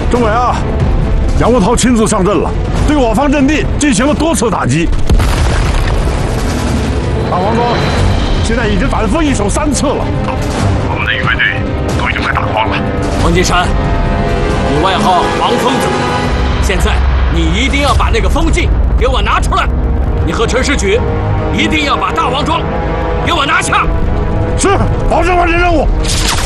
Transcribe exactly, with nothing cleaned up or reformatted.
政委啊，杨国焘亲自上阵了，对我方阵地进行了多次打击。大王庄现在已经反复易手三次了。 我们的预备队都已经快打光了。 黄金山，你外号王疯子，现在你一定要把那个封信给我拿出来。你和陈世举一定要把大王庄给我拿下。 是，保证完成任务。